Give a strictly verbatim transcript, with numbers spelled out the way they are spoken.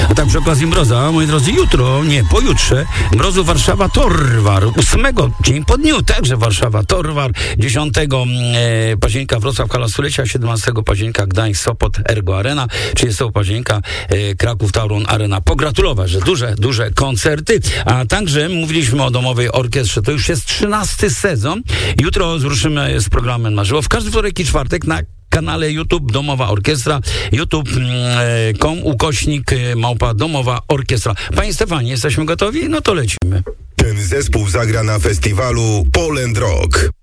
A tak przy okazji Mroza, moi drodzy, jutro, nie, pojutrze, Mrozu Warszawa Torwar, ósmego, dzień po dniu, także Warszawa Torwar, dziesiątego e, października Wrocław Hala Stulecia, siedemnastego października Gdańsk Sopot Ergo Arena, trzydziestego października e, Kraków Tauron Arena. Pogratulować, że duże, duże koncerty, a także mówiliśmy o Domowej Orkiestrze, to już jest trzynasty sezon. Jutro zruszymy z programem na żywo, w każdy wtorek i czwartek na kanale YouTube Domowa Orkiestra, youtube kropka com ukośnik małpa Domowa Orkiestra. Panie Stefanie, jesteśmy gotowi? No to lecimy. Ten zespół zagra na festiwalu Poland Rock.